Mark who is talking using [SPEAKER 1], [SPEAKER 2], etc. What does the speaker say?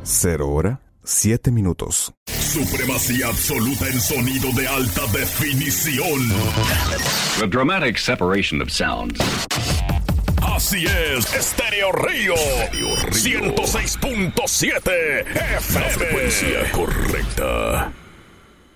[SPEAKER 1] 0 hora, 7 minutos.
[SPEAKER 2] Supremacía absoluta en sonido de alta definición.
[SPEAKER 3] The dramatic separation of sounds.
[SPEAKER 2] Así es, Estéreo Río 106.7 FM. La frecuencia correcta.